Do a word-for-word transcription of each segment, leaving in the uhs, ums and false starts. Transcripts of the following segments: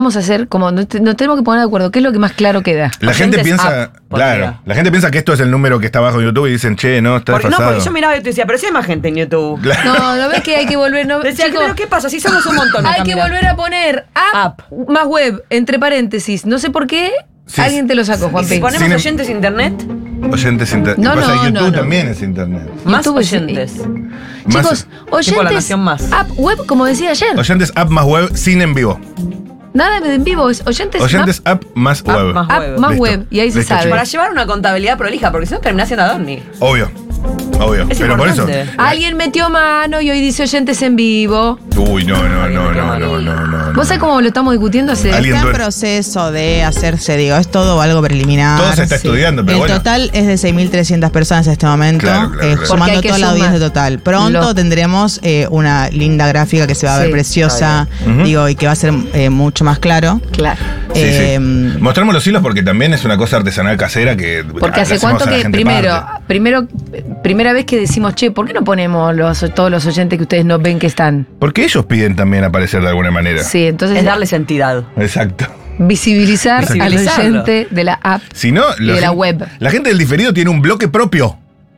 Vamos a hacer como, nos tenemos que poner de acuerdo, ¿qué es lo que más claro queda? La gente piensa, up, claro, la gente piensa que esto es el número que está abajo en YouTube y dicen, che, no, está porque, desfasado. No, porque yo miraba y te decía, pero si hay más gente en YouTube. Claro. No, no ves que hay que volver, no, Decía, chicos, pero ¿qué pasa? Si somos un montón. hay acá, que mirá. volver a poner app, App. más web, entre paréntesis, no sé por qué, Sí. alguien te lo sacó, ¿Y Juanpi. si ponemos Sin em- oyentes internet? Oyentes internet. No, pasa no, que YouTube no, no. también es internet. Más YouTube es- oyentes. Chicos, Más- tipo la oyentes, Nación Más. app, web, como decía ayer, oyentes app más web sin en vivo. nada de en vivo, es oyentes, Oyentes app más App web. más app, web. más Listo. web, y ahí se Listo, sabe. chicos. Para llevar una contabilidad prolija, porque si no terminás siendo Adorni. Obvio. Obvio. Es Pero por eso. importante. Alguien metió mano y hoy dice oyentes en vivo. Uy, no, no, no, no, no, no, no. ¿Vos sabés cómo lo estamos discutiendo hace? Alguien Está en duerme. proceso de hacerse, digo, es todo algo preliminar. Todo se está estudiando, pero El bueno. total es de seis mil trescientas personas en este momento, Claro, claro, eh, claro. Porque hay sumando que toda la sumar. audiencia total. Pronto Lo- tendremos eh, una linda gráfica que se va a ver Sí, preciosa, Ujú. digo, y que va a ser eh, mucho más claro. Claro. Sí, Eh, sí. Mostramos los hilos porque también es una cosa artesanal casera que. Porque le hace hacemos cuánto a la que gente primero, parte. primero, primera vez que decimos, che, ¿por qué no ponemos los, todos los oyentes que ustedes no ven que están? Porque ellos piden también aparecer de alguna manera. Sí, entonces Es darles entidad. Exacto. visibilizar al Visibilizarlo. oyente de la app. Si no, Y de la web. La gente del diferido tiene un bloque propio.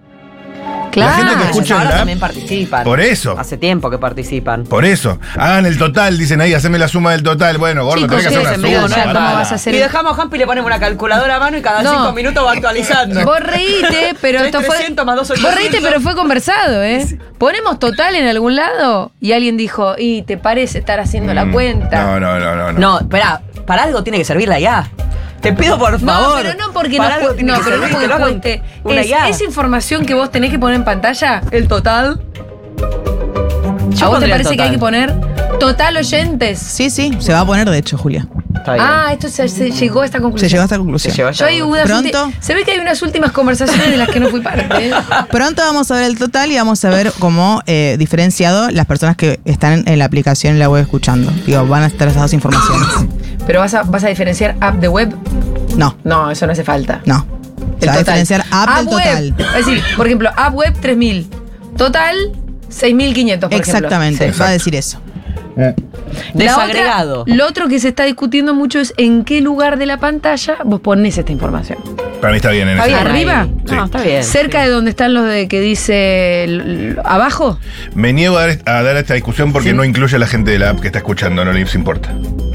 Claro. gente que escucha- Ahora la app. también participan. Por eso. Hace tiempo que participan. Por eso. Hagan el total, dicen ahí, haceme la suma del total. Bueno, gordo, Chicos, tenés que hacer ¿qué una es en vivo? suma. Ya, ¿cómo pará. vas a hacer? Y dejamos a Hampi y le ponemos una calculadora a mano y cada No. cinco minutos va actualizando. Vos reíte, pero Tres esto fue. trescientos más dos Vos ochocientos. reíte, pero fue conversado, ¿eh? Ponemos total en algún lado y alguien dijo, ¿y te parece estar haciendo la Mm, cuenta? No, no, no, no. no. No, espera, para algo tiene que servir la I A. Te pido por No, favor. pero no porque para no, algo cu- tiene no, que pero no servir, porque que lo haga cuente. una Es, I A. esa información que vos tenés que poner en pantalla, el total. Yo ¿A vos te pondría parece el que hay que total. poner total oyentes? sí, sí, se va a poner de hecho, Julia. Está bien. Ah, esto se, se llegó a esta Se conclusión. llegó a esta Se conclusión. llevó Yo hay esta- unas Pronto. ulti- se ve que hay unas últimas conversaciones de las que no fui parte. ¿eh? Pronto vamos a ver el total y vamos a ver cómo eh, diferenciado las personas que están en la aplicación en la web escuchando. Digo, van a estar esas dos informaciones. Pero vas a, vas a diferenciar app de web. No, No, eso no hace falta. no. Se El va a total. diferenciar app del web. total. Es decir, por ejemplo, app web tres mil. Total seis mil quinientos, por Exactamente, ejemplo. va a decir eso. La Desagregado. otra- lo otro que se está discutiendo mucho es en qué lugar de la pantalla vos ponés esta información. Para mí está bien en Está ese bien orden. ¿Arriba? ahí. Sí. No, está bien. Cerca sí. de donde están los de que dice l- l- abajo. Me niego a dar, a dar esta discusión porque Sí. no incluye a la gente de la app que está escuchando, no les importa.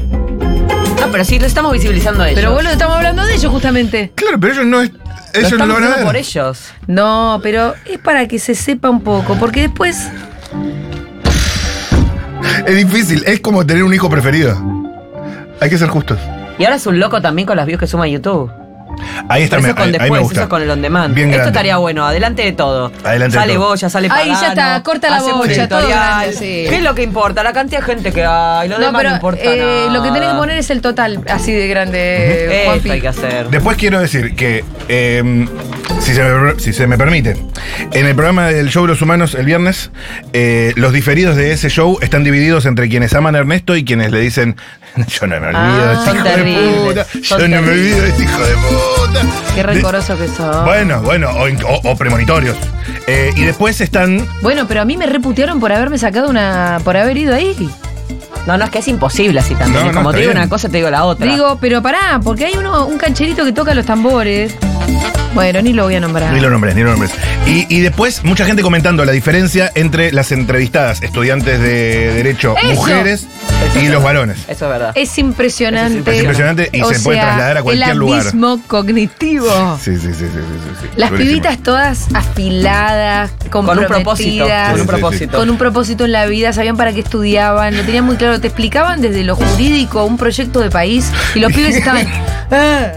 No, pero sí lo estamos visibilizando a ellos. Pero boludo, estamos hablando de ellos justamente. Claro, pero ellos no es. Lo Ellos no lo estamos van a haciendo ver. por ellos. No, pero es para que se sepa un poco, porque después. Es difícil, es como tener un hijo preferido. Hay que ser justos. Y ahora es un loco también con las views que suma YouTube. Ahí está, Pero me, eso con ahí, ahí después, me eso gusta. es con el on demand. Bien Esto grande. estaría bueno, adelante de todo. Adelante de sale todo. Boya, sale Ahí ya Pagano. está, corta la hacemos bocha, todo editorial. grande, sí. ¿Qué es lo que importa? La cantidad de gente que hay, lo No, demás pero no importa eh, nada. lo que tenés que poner es el total, así de grande, Esto Juanpi. hay que hacer. Después quiero decir que, eh, si, se me, si se me permite, en el programa del Show de los Humanos el viernes, eh, los diferidos de ese show están divididos entre quienes aman a Ernesto y quienes le dicen, yo no me olvido Ah, de este son hijo de terribles, puta, son yo no me terribles. olvido de este hijo de puta. Qué De- rencoroso que sos. Bueno, bueno, o, in- o- o premonitorios. Eh, y después están... Bueno, pero a mí me reputearon por haberme sacado una. por haber ido ahí. No, no, es que es imposible así también. No, Y no, como está te digo bien. una cosa, te digo la otra. Digo, pero pará, porque hay uno, un cancherito que toca los tambores. Bueno, ni lo voy a nombrar. Ni lo nombres, ni lo nombres. Y, y después, mucha gente comentando la diferencia entre las entrevistadas, estudiantes de Derecho, Eso. mujeres Eso y es los verdad. varones. Eso es verdad. Es impresionante. Es impresionante y O se puede sea, trasladar a cualquier el lugar. abismo cognitivo. Sí, sí, sí, sí, sí, sí, sí. Las Buenísimo. pibitas todas afiladas, Con un propósito. comprometidas, Con un Sí, sí, sí. propósito. con un propósito en la vida, sabían para qué estudiaban, lo tenían muy claro, te explicaban desde lo jurídico un proyecto de país y los pibes estaban ah,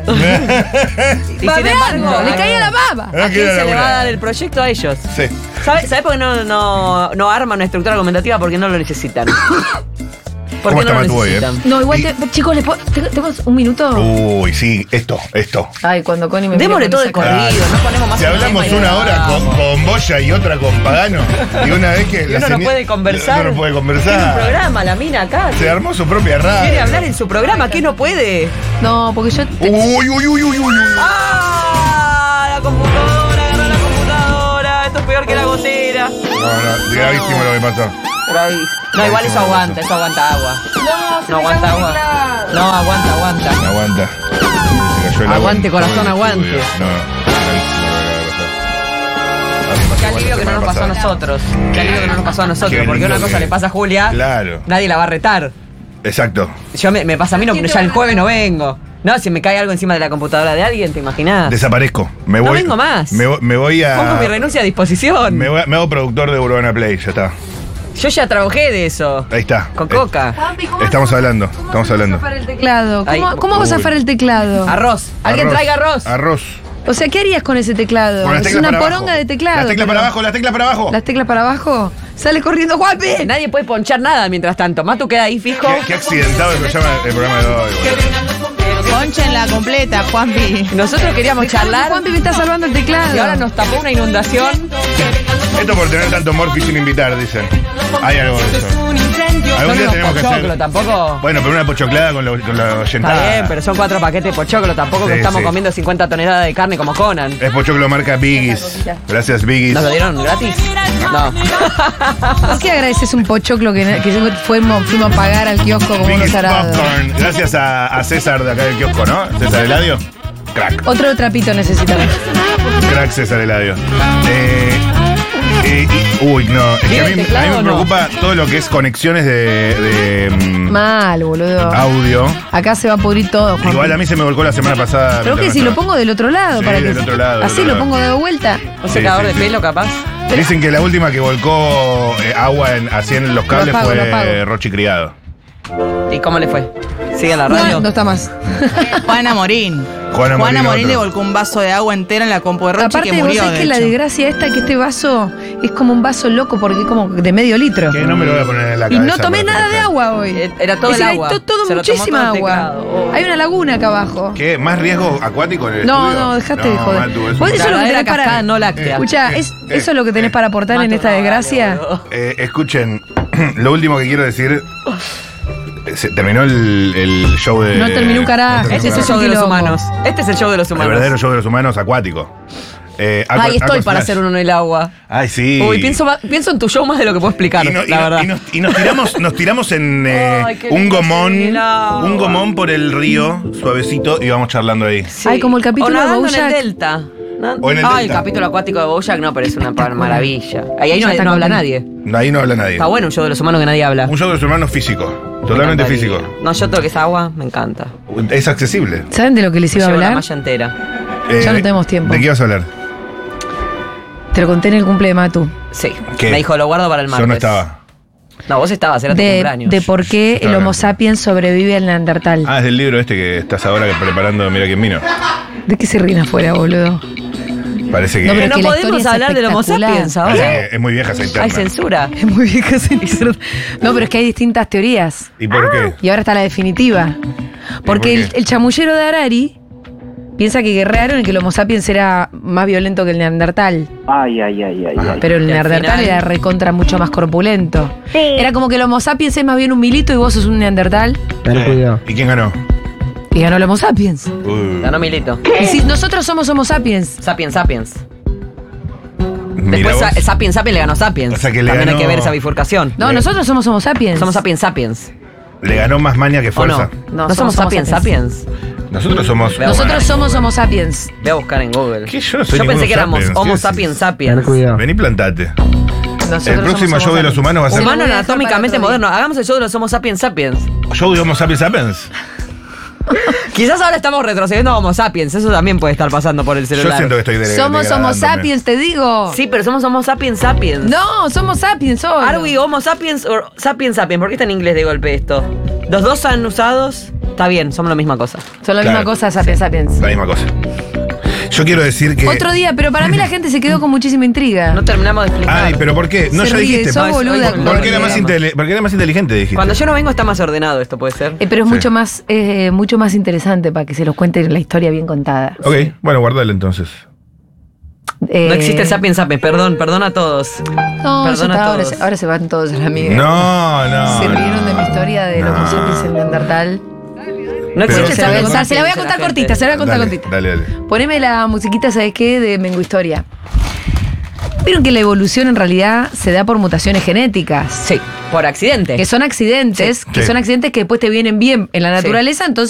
Y sin babeando, embargo, le caía la baba. Ah, ¿a quién qué se le locura. va a dar el proyecto? A ellos. Sí. ¿Sabes sabe por qué no, no, no arman una estructura argumentativa? Porque no lo necesitan. ¿Por ¿Cómo qué no está lo Matu hoy, eh? necesitan? No, igual, Y- te- chicos, ¿les puedo- te- ¿tenemos un minuto? Uy, sí, esto, esto. Ay, cuando Connie me Démosle mira todo con el esa cara. corrido, no ponemos más Si un hablamos tema y una no hora con, hablamos. con Boya y otra con Pagano, y una vez que. Y la uno no señal- puede conversar. No, no puede Tiene un conversar. programa, la mina acá. Se armó su propia radio. Quiere hablar en su programa, ¿qué no puede? No, porque yo. te- Uy, uy, uy, uy, uy, uy. ¡Ah! La computadora, agarró la computadora. Esto es peor que la gotera. No, no, gravísimo lo que pasó. Pero ahí- No, igual eso aguanta, eso aguanta agua. No, se No me aguanta cagó el agua. teclado. No, aguanta, aguanta. Aguanta. Se cayó el agua Aguante, en corazón, todo el aguante. estudio. No, gravísimo lo que acaba de pasar. Qué alivio que no nos pasó a nosotros. Qué alivio que no nos pasó a nosotros. Qué Porque una lindo cosa que- le pasa a Julia, Claro. nadie la va a retar. Exacto. Yo me, me pasa a mí, no, ya el jueves no vengo. No, si me cae algo encima de la computadora de alguien, ¿te imaginás? Desaparezco. Me No voy, vengo más. Me, voy- me voy a. Pongo mi renuncia a disposición. me, voy a- me hago productor de Urbana Play, ya está. Yo ya trabajé de eso. Ahí está. Con Eh, coca. Papi, ¿cómo Estamos vas a- hablando, cómo estamos vas a hablando. zafar el teclado? Ahí. ¿Cómo, cómo vas a Uy. zafar el teclado? Arroz. Alguien Arroz. traiga arroz. Arroz. O sea, ¿qué harías con ese teclado? Con las Es teclas una para poronga abajo. de teclado. Las teclas pero- para abajo, las teclas para abajo. ¿Las teclas para abajo? Sale corriendo, Juanpi. Nadie puede ponchar nada mientras tanto. Matu queda ahí fijo. Qué, qué accidentado se llama el programa de hoy, boludo. Ponchenla completa, Juanpi. Nosotros queríamos charlar Juanpi me está salvando el teclado. y ahora nos tapó una inundación. Esto por tener tanto Morphy sin invitar, dicen. Hay algo de eso. Algún día Son tenemos unos que pochoclos, hacer. tampoco. Bueno, pero una pochoclada con, lo, con la Está oyentada. bien, pero son cuatro paquetes de pochoclo. Tampoco que Sí, estamos sí. comiendo cincuenta toneladas de carne como Conan. Es pochoclo marca Biggies. Gracias, Biggies. ¿Nos lo dieron gratis? No. ¿Por qué agradeces un pochoclo que, que fuimos, fuimos a pagar al kiosco como unos Biggies tarados? Popcorn. Gracias a, a César de acá del kiosco, ¿no? César Eladio. Crack. Otro trapito necesitamos. Crack César Eladio. Eh, eh, y- uy, no. Es que a ¿Viene mí, el teclado a mí me o no? preocupa todo lo que es conexiones de, de, mm, Mal, boludo. audio. Acá se va a pudrir todo, Juanpi. Igual a mí se me volcó la semana pasada. Pero que mientras si no lo estaba. pongo del otro lado Sí, para que del otro lado, del así otro lo lado. pongo de vuelta. Un Sí, secador sí, de sí. pelo, capaz. Dicen que la última que volcó eh, agua en, así en los cables apago, lo fue apago. eh, Rochi Criado. ¿Y cómo le fue? ¿Sigue en la radio? No está más. Juana Morín. Juana Morín Morín otro. le volcó un vaso de agua entera en la compu de Rochi Aparte, que vos murió, sabés de que la hecho. desgracia esta que este vaso es como un vaso loco porque es como de medio litro. Que no me lo voy a poner en la Y cabeza. no tomé para nada de festejar. agua hoy. Eh, era todo Es el decir, agua. Hay to- todo, Se lo tomó muchísima todo el agua. teclado. Oh. Hay una laguna acá abajo. ¿Qué? ¿Más riesgo acuático en el No, estudio? no, dejate de No, joder. Matu, es Vos un- eso es lo que Verdadera tenés para- cascada no láctea. Escucha, Eh, es, eh, eso es lo que tenés eh. para aportar en Mato, esta no, dale, desgracia. boludo. Eh, escuchen, lo último que quiero decir. eh, Se terminó el, el show de. No terminó un carajo. terminó Este es un el show carajo. de los quilombo. humanos. Este es el show de los El humanos. verdadero show de los humanos acuático. Eh, Aqua- Ay, estoy Aqua para Flash. hacer uno en el agua. Ay, sí. Uy, pienso, ma- pienso en tu show más de lo que puedo explicar, Y, no- y la no- verdad. y nos, y nos tiramos, nos tiramos en eh, Ay, qué un lindo gomón, sí, el agua. un gomón por el río, suavecito, y vamos charlando ahí. Sí. Ay, como el capítulo o de nadando en el Bojack. Delta. Na- O en el Ay, el Delta. capítulo acuático de Bojack, no, pero es una par- maravilla. Ahí, ahí no, Ya está no habla contento. nadie. Ahí no habla nadie. Está bueno un show de los humanos que nadie habla. Un show de los hermanos físico, Me totalmente encantaría. físico. No, yo todo lo que es agua, me encanta. Es accesible. ¿Saben de lo que les iba a Llevo la hablar? malla entera. Eh, Ya no tenemos tiempo. ¿De qué vas a hablar? Te lo conté en el cumple de Matu. Sí. ¿Qué? Me dijo, lo guardo para el martes. Yo no estaba. No, vos estabas, era tu De, cumpleaños. de por qué el Claro. Homo sapiens sobrevive al Neandertal. Ah, es del libro este que estás ahora preparando, mira quién vino. ¿De qué se ríen afuera, boludo? Parece que, No, pero no que la podemos historia es hablar del Homo espectacular. sapiens parece ahora. que es muy vieja esa interna. Hay censura. Es muy vieja esa interna. No, pero es que hay distintas teorías. ¿Y por qué? Y ahora está la definitiva. Porque por qué? el, el chamullero de Harari piensa que guerrearon y que el Homo sapiens era más violento que el Neandertal. Ay, ay, ay, ay, ay. Pero el Y al Neandertal final- era recontra mucho más corpulento. Sí. Era como que el Homo sapiens es más bien un milito y vos sos un Neandertal. Eh, ¿Y quién ganó? Y ganó el Homo sapiens. Uh, Ganó Milito. Y si nosotros somos Homo sapiens. Sapiens, Sapiens. mira Después vos. Sa- Sapiens, Sapiens le ganó Sapiens. O sea que le También ganó- hay que ver esa bifurcación. No, Le- nosotros somos Homo sapiens. Somos Sapiens, Sapiens. Le ganó más maña que ¿O fuerza. no? No, No, somos somos Sapiens, Sapiens. Sapiens. Nosotros somos. Veamos. Nosotros somos Homo sapiens. Voy a buscar en Google. ¿Qué? Yo no soy Yo pensé ninguno que éramos sapiens. Homo ¿Qué Sapiens, decís? Sapiens. Vení, plantate. Nosotros El próximo somos show Homo de los sapiens. humanos va a ser. Humano Lo voy a dejar anatómicamente para otro moderno. Hagamos el show de los Homo Sapiens, Sapiens. ¿Show de Homo sapiens sapiens? Quizás ahora estamos retrocediendo a Homo Sapiens. Eso también puede estar pasando por el Yo celular. siento que estoy de, Somos Homo degradándome. sapiens, te digo. Sí, pero somos Homo Sapiens, Sapiens. No, somos sapiens solo. Are we Homo Sapiens o Sapiens, Sapiens? ¿Por qué está en inglés de golpe esto? Los dos han usados. Está bien, somos la misma cosa. Son la Claro. misma cosa, sapiens, sapiens. La misma cosa. Yo quiero decir que. Otro día, pero para mí la gente se quedó con muchísima intriga. No terminamos de explicar. Ay, pero ¿por qué? No, Se ya ríe, dijiste. sos No, es- boluda. hoy- con Porque era, el más programa. intele- porque era más inteligente, dijiste. Cuando yo no vengo está más ordenado esto, ¿puede ser? Eh, pero es Sí. mucho más, eh, mucho más interesante para que se los cuente la historia bien contada. Ok, bueno, guardale entonces. Eh, No existe el Sapiens, Sapiens. Perdón, perdón a todos. No, ya Perdona está, a ahora, todos. se, ahora se van todos a la amiga. No, no. Se rieron no. de mi historia de los No. Homo sapiens en Neandertal. No Pero- existe Se la voy a el contar, se la voy a Sapiens contar la gente. cortita, se la voy a contar Dale, cortita. dale, dale. Poneme la musiquita, ¿sabes qué? De Mengo Historia. Vieron que la evolución en realidad se da por mutaciones genéticas. Sí. por accidente. Que son accidentes, que Sí. son accidentes que después te vienen bien en la naturaleza, entonces